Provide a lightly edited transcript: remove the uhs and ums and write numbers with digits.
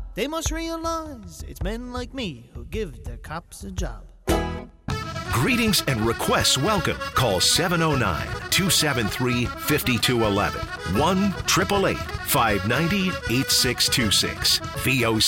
They must realize it's men like me who give their cops a job. Greetings and requests welcome. Call 709-273-5211. 1-888-590-8626. VOC.